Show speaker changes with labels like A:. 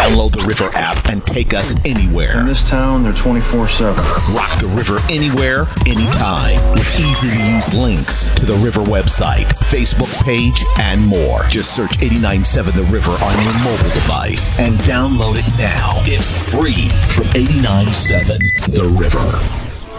A: Download the River app and take us anywhere.
B: In this town, they're 24/7.
A: Rock the River anywhere, anytime, with easy-to-use links to the River website, Facebook page, and more. Just search 89.7 The River on your mobile device and download it now. It's free from 89.7 The River.